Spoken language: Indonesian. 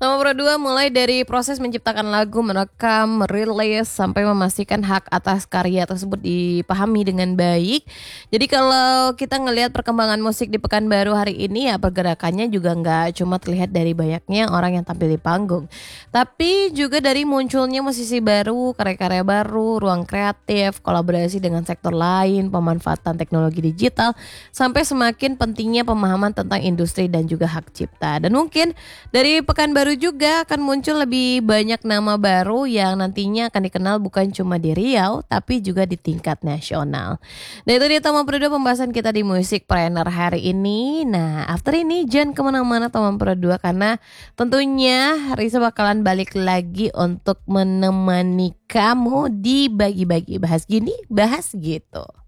Nomor berdua mulai dari proses menciptakan lagu, merekam, merilis, sampai memastikan hak atas karya tersebut dipahami dengan baik. Jadi kalau kita ngelihat perkembangan musik di Pekanbaru hari ini ya pergerakannya juga nggak cuma terlihat dari banyaknya orang yang tampil di panggung. Tapi juga dari munculnya musisi baru, karya-karya baru, ruang kreatif, kolaborasi dengan sektor lain, pemanfaatan teknologi digital, sampai semakin pentingnya pemahaman tentang industri dan juga hak cipta. Dan mungkin dari Pekanbaru juga akan muncul lebih banyak nama baru yang nantinya akan dikenal bukan cuma di Riau tapi juga di tingkat nasional. Nah itu dia teman berdua pembahasan kita di Musik Planner hari ini. Nah after ini jangan kemana-mana teman berdua karena tentunya Risa bakalan balik lagi untuk menemani kamu di bagi-bagi bahas gini bahas gitu.